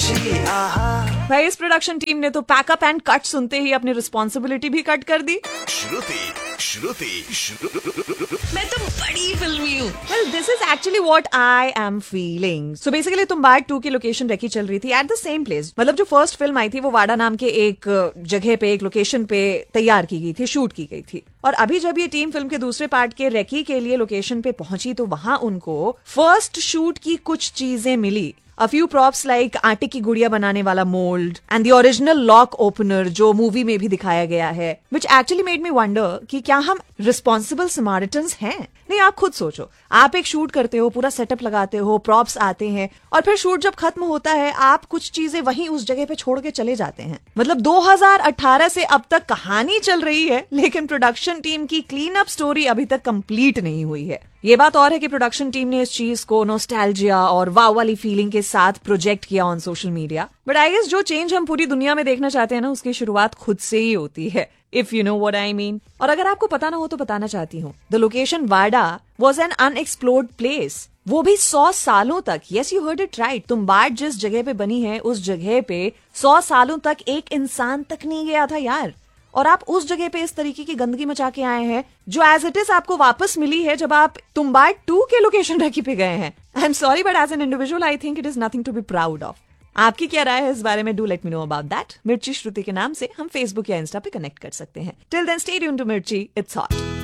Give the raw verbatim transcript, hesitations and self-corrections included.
भाई इस production team ने तो पैकअप एंड कट सुनते ही अपनी रिस्पॉन्सिबिलिटी भी कट कर दी। श्रुति श्रुति मैं तो बड़ी फिल्मी हूँ। Well, this is actually what I am feeling. So basically Tumbbad to की लोकेशन रेकी चल रही थी एट द सेम प्लेस। मतलब जो फर्स्ट फिल्म आई थी वो वाडा नाम के एक जगह पे, एक लोकेशन पे तैयार की गई थी, शूट की गई थी। और अभी जब ये टीम फिल्म के दूसरे पार्ट के रेकी के लिए लोकेशन पे पहुंची तो वहां उनको फर्स्ट शूट की कुछ चीजें मिली। A few props like आटे की गुड़िया बनाने वाला mould and the original lock opener जो मूवी में भी दिखाया गया है, which actually made me wonder कि क्या हम रिस्पॉन्सिबल समारिटन्स हैं? नहीं, आप खुद सोचो, आप एक शूट करते हो, पूरा सेटअप लगाते हो, प्रॉप्स आते हैं और फिर शूट जब खत्म होता है आप कुछ चीजें वहीं उस जगह पे छोड़ के चले जाते हैं। मतलब दो हज़ार अठारह से अब तक कहानी चल रही है लेकिन प्रोडक्शन टीम की क्लीन अप स्टोरी अभी तक कंप्लीट नहीं हुई है। ये बात और है कि प्रोडक्शन टीम ने इस चीज को नॉस्टैल्जिया और वाव वाली फीलिंग के साथ प्रोजेक्ट किया on social media. But I guess जो चेंज हम पूरी दुनिया में देखना चाहते हैं ना, उसकी शुरुआत खुद से ही होती है, if you know what I mean. और अगर आपको पता ना हो तो बताना चाहती हूँ, the location Wada was an unexplored place, वो भी सौ सालों तक। Yes, you heard it right. Tumbbad जिस जगह पे बनी है उस जगह पे सौ सालों तक एक इंसान तक नहीं गया था यार। और आप उस जगह पे इस तरीके की गंदगी मचा के आए हैं जो एज इट इज आपको वापस मिली है जब आप तुम्बाड़ टू के लोकेशन रेकी पे गए हैं। I am sorry but as an individual I think it is nothing to be proud of. आपकी क्या राय है इस बारे में? Do let me know about that. मिर्ची श्रुति के नाम से हम फेसबुक या इंस्टा पे कनेक्ट कर सकते हैं। Till then stay tuned to मिर्ची, इट्स हॉट।